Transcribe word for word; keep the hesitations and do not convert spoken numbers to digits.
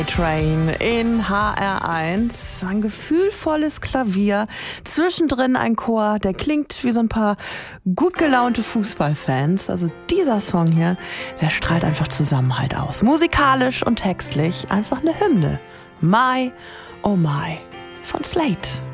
Train in H R eins. Ein gefühlvolles Klavier, zwischendrin ein Chor, der klingt wie so ein paar gut gelaunte Fußballfans. Also dieser Song hier, der strahlt einfach Zusammenhalt aus. Musikalisch und textlich einfach eine Hymne. My, oh my von Slate.